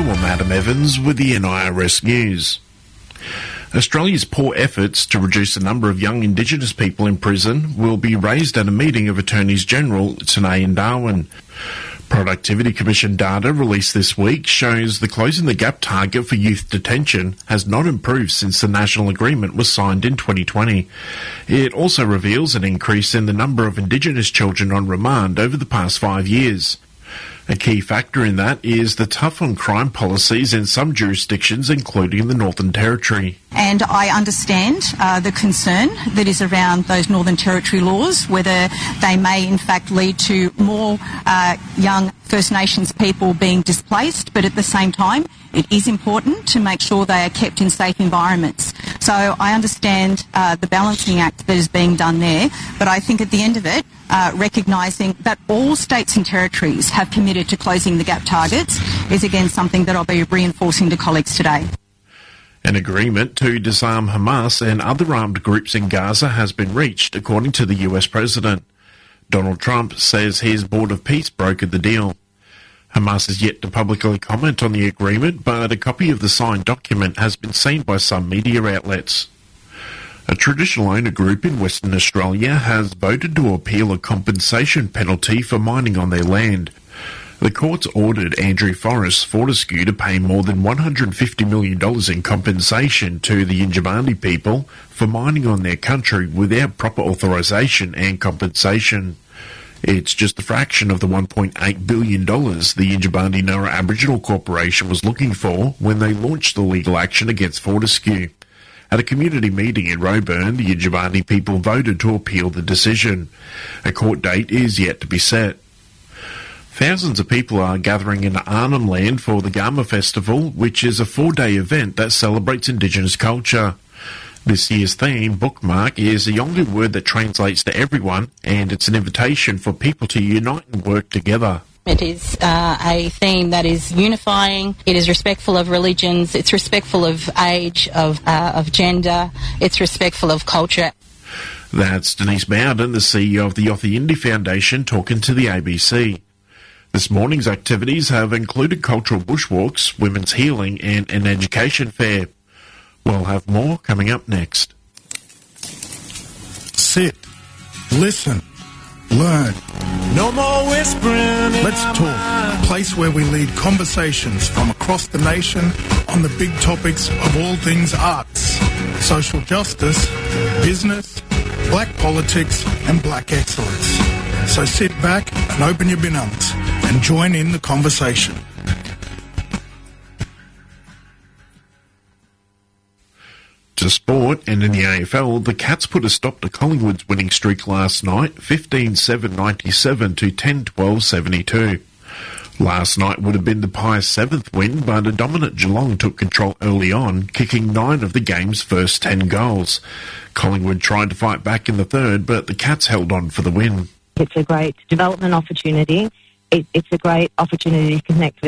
I'm Adam Evans with the NIRS News. Australia's poor efforts to reduce the number of young Indigenous people in prison will be raised at a meeting of Attorneys General today in Darwin. Productivity Commission data released this week shows the Closing the Gap target for youth detention has not improved since the national agreement was signed in 2020. It also reveals an increase in the number of Indigenous children on remand over the past 5 years. A key factor in that is the tough-on-crime policies in some jurisdictions, including the Northern Territory. And I understand the concern that is around those Northern Territory laws, whether they may in fact lead to more young First Nations people being displaced, but at the same time it is important to make sure they are kept in safe environments. So I understand the balancing act that is being done there, but I think at the end of it, recognising that all states and territories have committed to closing the gap targets is again something that I'll be reinforcing to colleagues today. An agreement to disarm Hamas and other armed groups in Gaza has been reached, according to the US President. Donald Trump says his Board of Peace brokered the deal. Hamas is yet to publicly comment on the agreement, but a copy of the signed document has been seen by some media outlets. A traditional owner group in Western Australia has voted to appeal a compensation penalty for mining on their land. The courts ordered Andrew Forrest Fortescue to pay more than $150 million in compensation to the Yindjibarndi people for mining on their country without proper authorisation and compensation. It's just a fraction of the $1.8 billion the Yindjibarndi Noa Aboriginal Corporation was looking for when they launched the legal action against Fortescue. At a community meeting in Roebourne, the Yindjibarndi people voted to appeal the decision. A court date is yet to be set. Thousands of people are gathering in Arnhem Land for the Garma Festival, which is a 4-day event that celebrates Indigenous culture. This year's theme, Bookmark, is a Yolngu word that translates to everyone, and it's an invitation for people to unite and work together. It is a theme that is unifying. It is respectful of religions. It's respectful of age, of gender. It's respectful of culture. That's Denise Bowden, the CEO of the Yothu Yindi Foundation, talking to the ABC. This morning's activities have included cultural bushwalks, women's healing, and an education fair. We'll have more coming up next. Sit. Listen. Learn. No more whispering. Let's talk. A place where we lead conversations from across the nation on the big topics of all things arts, social justice, business, black politics and black excellence. So sit back and open your binungs and join in the conversation. To sport, and in the AFL, the Cats put a stop to Collingwood's winning streak last night, 15-7-97 to 10-12-72. Last night would have been the Pies' 7th win, but a dominant Geelong took control early on, kicking 9 of the game's first 10 goals. Collingwood tried to fight back in the third, but the Cats held on for the win. It's a great development opportunity. It's a great opportunity to connect with